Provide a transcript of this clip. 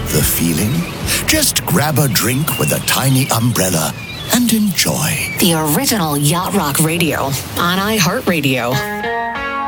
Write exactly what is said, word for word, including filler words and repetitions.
the feeling? Just grab a drink with a tiny umbrella and enjoy. The original Yacht Rock Radio on iHeartRadio.